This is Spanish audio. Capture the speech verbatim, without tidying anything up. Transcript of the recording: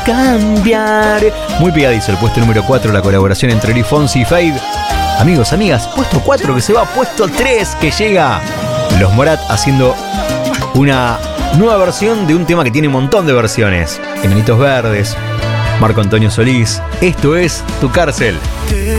cambiar. Muy pegadizo el puesto número cuatro, la colaboración entre Luis Fonsi y Fade. Amigos, amigas, puesto cuatro que se va a puesto tres que llega. Los Morat haciendo una nueva versión de un tema que tiene un montón de versiones. Enanitos Verdes, Marco Antonio Solís. Esto es Tu Cárcel.